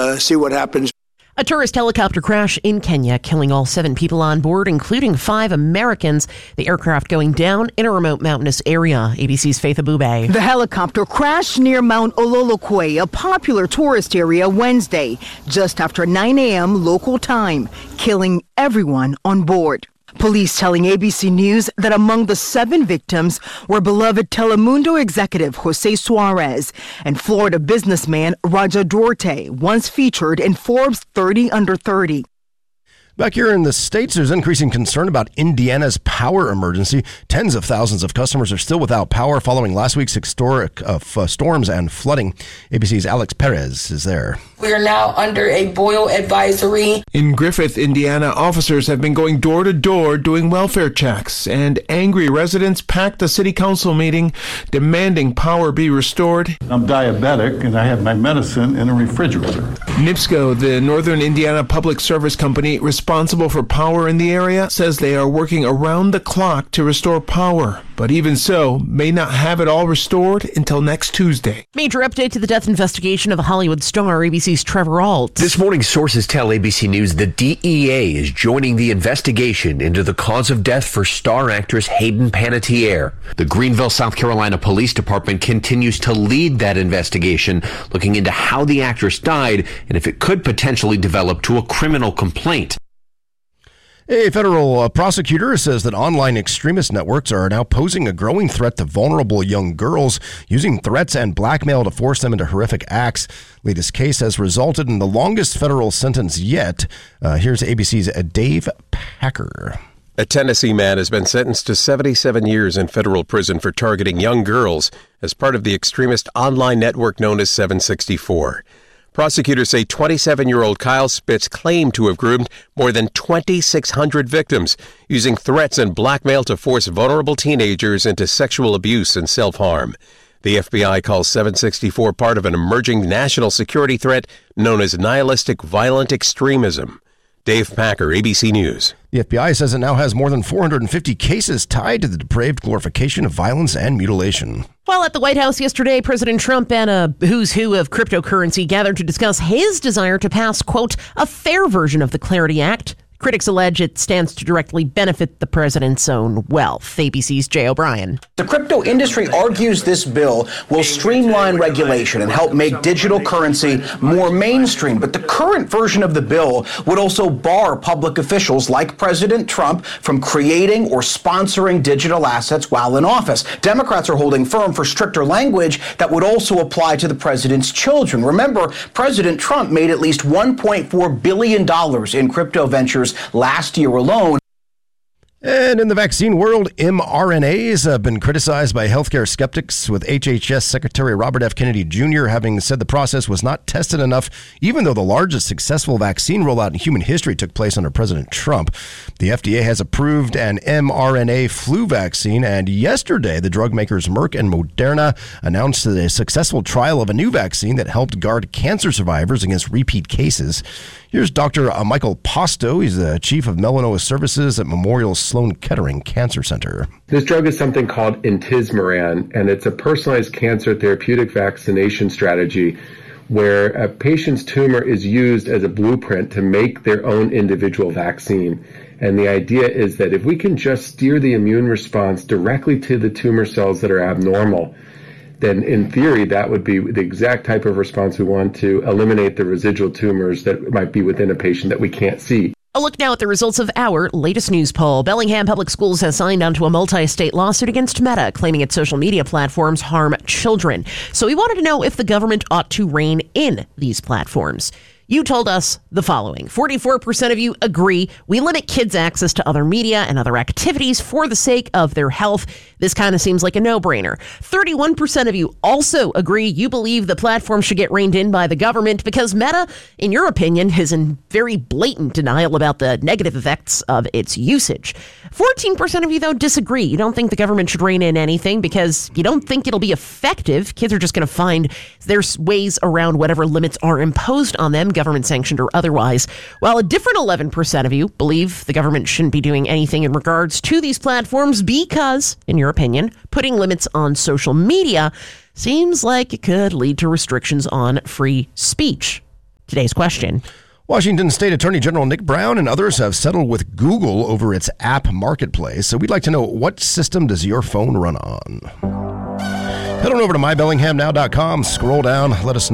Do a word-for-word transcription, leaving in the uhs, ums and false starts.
uh, see what happens. A tourist helicopter crash in Kenya, killing all seven people on board, including five Americans. The aircraft going down in a remote mountainous area. A B C's Faith Abube. The helicopter crashed near Mount Ololokwe, a popular tourist area, Wednesday, just after nine a.m. local time, killing everyone on board. Police telling A B C News that among the seven victims were beloved Telemundo executive Jose Suarez and Florida businessman Raja Duarte, once featured in Forbes thirty under thirty. Back here in the States, there's increasing concern about Indiana's power emergency. Tens of thousands of customers are still without power following last week's historic uh, f- storms and flooding. A B C's Alex Perez is there. We are now under a boil advisory. In Griffith, Indiana, officers have been going door to door doing welfare checks, and angry residents packed the city council meeting demanding power be restored. I'm diabetic and I have my medicine in a refrigerator. NIPSCO, the Northern Indiana Public Service Company responsible for power in the area, says they are working around the clock to restore power, but even so, may not have it all restored until next Tuesday. Major update to the death investigation of a Hollywood star, A B C's Trevor Ault. This morning, sources tell A B C News the D E A is joining the investigation into the cause of death for star actress Hayden Panettiere. The Greenville, South Carolina Police Department continues to lead that investigation, looking into how the actress died and if it could potentially develop to a criminal complaint. A federal uh, prosecutor says that online extremist networks are now posing a growing threat to vulnerable young girls, using threats and blackmail to force them into horrific acts. Latest case has resulted in the longest federal sentence yet. Uh, here's A B C's Dave Packer. A Tennessee man has been sentenced to seventy-seven years in federal prison for targeting young girls as part of the extremist online network known as seven sixty-four. Prosecutors say twenty-seven-year-old Kyle Spitz claimed to have groomed more than twenty-six hundred victims, using threats and blackmail to force vulnerable teenagers into sexual abuse and self-harm. The F B I calls seven sixty-four part of an emerging national security threat known as nihilistic violent extremism. Dave Packer, A B C News. The F B I says it now has more than four hundred fifty cases tied to the depraved glorification of violence and mutilation. While at the White House yesterday, President Trump and a who's who of cryptocurrency gathered to discuss his desire to pass, quote, a fair version of the Clarity Act. Critics allege it stands to directly benefit the president's own wealth. A B C's Jay O'Brien. The crypto industry argues this bill will streamline regulation and help make digital currency more mainstream. But the current version of the bill would also bar public officials like President Trump from creating or sponsoring digital assets while in office. Democrats are holding firm for stricter language that would also apply to the president's children. Remember, President Trump made at least one point four billion dollars in crypto ventures last year alone. And in the vaccine world, mRNAs have been criticized by healthcare skeptics, with H H S Secretary Robert F. Kennedy Junior having said the process was not tested enough, even though the largest successful vaccine rollout in human history took place under President Trump. The F D A has approved an mRNA flu vaccine, and yesterday the drug makers Merck and Moderna announced a successful trial of a new vaccine that helped guard cancer survivors against repeat cases. Here's Doctor Michael Posto. He's the chief of melanoma services at Memorial Sloan Kettering Cancer Center. This drug is something called intismeran, and it's a personalized cancer therapeutic vaccination strategy where a patient's tumor is used as a blueprint to make their own individual vaccine. And the idea is that if we can just steer the immune response directly to the tumor cells that are abnormal, then in theory, that would be the exact type of response we want to eliminate the residual tumors that might be within a patient that we can't see. A look now at the results of our latest news poll. Bellingham Public Schools has signed on to a multi-state lawsuit against Meta, claiming its social media platforms harm children. So we wanted to know if the government ought to rein in these platforms. You told us the following. forty-four percent of you agree we limit kids' access to other media and other activities for the sake of their health. This kind of seems like a no-brainer. thirty-one percent of you also agree you believe the platform should get reined in by the government because Meta, in your opinion, is in very blatant denial about the negative effects of its usage. fourteen percent of you, though, disagree. You don't think the government should rein in anything because you don't think it'll be effective. Kids are just going to find there's ways around whatever limits are imposed on them, government sanctioned or otherwise, while a different eleven percent of you believe the government shouldn't be doing anything in regards to these platforms because, in your opinion, putting limits on social media seems like it could lead to restrictions on free speech. Today's question. Washington State Attorney General Nick Brown and others have settled with Google over its app marketplace. So we'd like to know, what system does your phone run on? Head on over to my bellingham now dot com, scroll down, let us know.